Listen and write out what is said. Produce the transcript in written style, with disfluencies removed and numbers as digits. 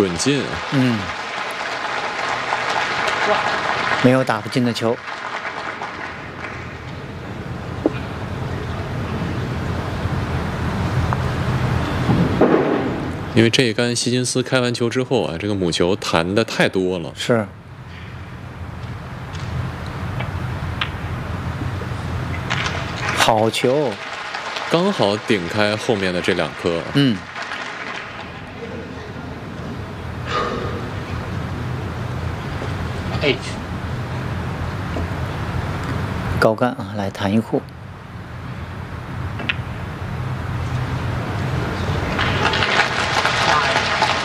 准进。 没有打不进的球。 因为这一杆希金斯开完球之后啊，这个母球弹的太多了。 是。好球， 刚好顶开后面的这2颗。 高杆啊，来弹一库。